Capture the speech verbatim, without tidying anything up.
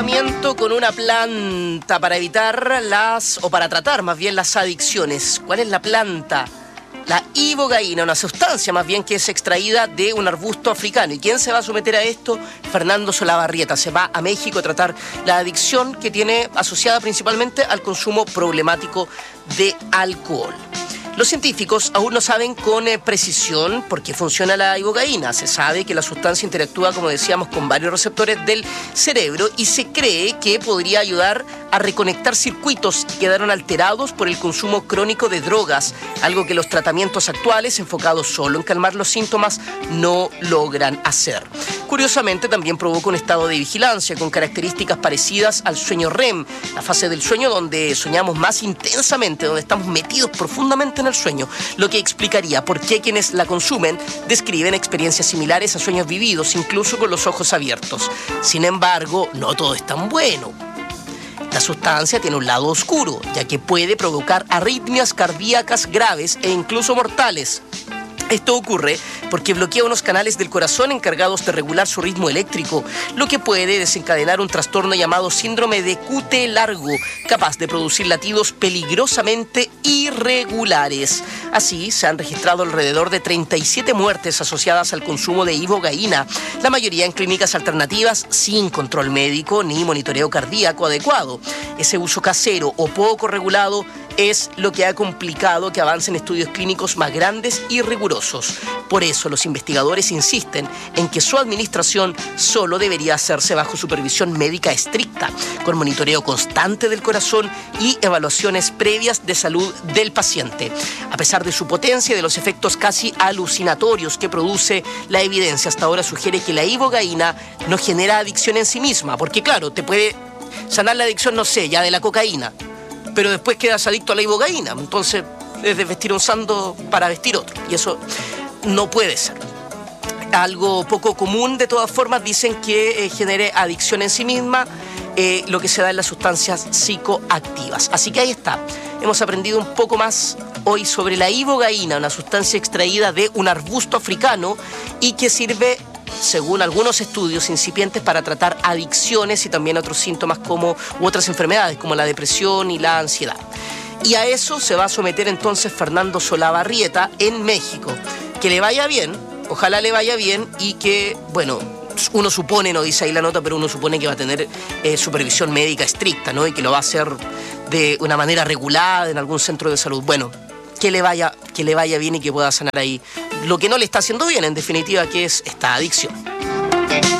tratamiento con una planta para evitar las, o para tratar más bien las adicciones. ¿Cuál es la planta? La ibogaína, una sustancia más bien que es extraída de un arbusto africano. ¿Y quién se va a someter a esto? Fernando Solabarrieta. Se va a México a tratar la adicción que tiene asociada principalmente al consumo problemático de alcohol. Los científicos aún no saben con eh, precisión por qué funciona la ibogaína. Se sabe que la sustancia interactúa, como decíamos, con varios receptores del cerebro y se cree que podría ayudar a reconectar circuitos que quedaron alterados por el consumo crónico de drogas, algo que los tratamientos actuales, enfocados solo en calmar los síntomas, no logran hacer. Curiosamente, también provoca un estado de vigilancia con características parecidas al sueño R E M, la fase del sueño donde soñamos más intensamente, donde estamos metidos profundamente en el sueño, lo que explicaría por qué quienes la consumen describen experiencias similares a sueños vividos, incluso con los ojos abiertos. Sin embargo, no todo es tan bueno. La sustancia tiene un lado oscuro, ya que puede provocar arritmias cardíacas graves e incluso mortales. Esto ocurre porque bloquea unos canales del corazón encargados de regular su ritmo eléctrico, lo que puede desencadenar un trastorno llamado síndrome de Q T largo, capaz de producir latidos peligrosamente irregulares. Así, se han registrado alrededor de treinta y siete muertes asociadas al consumo de ibogaína, la mayoría en clínicas alternativas sin control médico ni monitoreo cardíaco adecuado. Ese uso casero o poco regulado es lo que ha complicado que avancen estudios clínicos más grandes y rigurosos. Por eso los investigadores insisten en que su administración solo debería hacerse bajo supervisión médica estricta, con monitoreo constante del corazón y evaluaciones previas de salud del paciente. A pesar de su potencia y de los efectos casi alucinatorios que produce, la evidencia hasta ahora sugiere que la ibogaína no genera adicción en sí misma, porque claro, te puede sanar la adicción, no sé, ya de la cocaína, pero después quedas adicto a la ibogaína, entonces es de vestir un sando para vestir otro, y eso no puede ser. Algo poco común, de todas formas, dicen que eh, genere adicción en sí misma, eh, lo que se da en las sustancias psicoactivas. Así que ahí está, hemos aprendido un poco más hoy sobre la ibogaína, una sustancia extraída de un arbusto africano y que sirve, según algunos estudios incipientes, para tratar adicciones y también otros síntomas como, u otras enfermedades como la depresión y la ansiedad. Y a eso se va a someter entonces Fernando Solabarrieta en México. Que le vaya bien, ojalá le vaya bien y que, bueno, uno supone, no dice ahí la nota, pero uno supone que va a tener eh, supervisión médica estricta, ¿no? Y que lo va a hacer de una manera regulada en algún centro de salud. Bueno, que le vaya, que le vaya bien y que pueda sanar ahí lo que no le está haciendo bien, en definitiva, que es esta adicción.